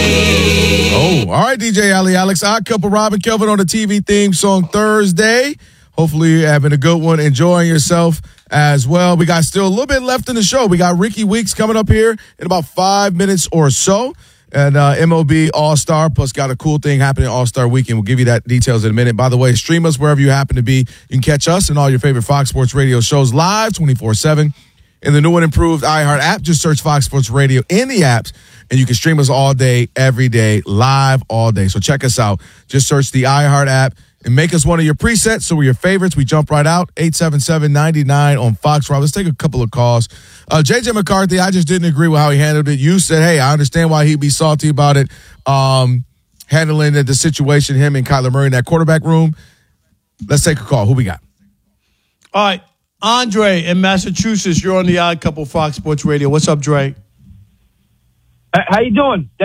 Oh, all right, DJ Ali, Alex, Odd Couple, Robin Kelvin on the TV theme song Thursday. Hopefully you're having a good one, enjoying yourself as well. We got still a little bit left in the show. We got Ricky Weeks coming up here in about 5 minutes or so. And MLB All-Star, plus got a cool thing happening All-Star Weekend. We'll give you that details in a minute. By the way, stream us wherever you happen to be. You can catch us and all your favorite Fox Sports Radio shows live 24/7 in the new and improved iHeart app. Just search Fox Sports Radio in the apps, and you can stream us all day, every day, live all day. So check us out. Just search the iHeart app and make us one of your presets so we're your favorites. We jump right out. 877-99 on Fox Rob. Let's take a couple of calls. JJ McCarthy, I just didn't agree with how he handled it. You said, hey, I understand why he'd be salty about it, handling the situation, him and Kyler Murray in that quarterback room. Let's take a call. Who we got? All right. Andre in Massachusetts, you're on the Odd Couple Fox Sports Radio. What's up, Dre? How you doing?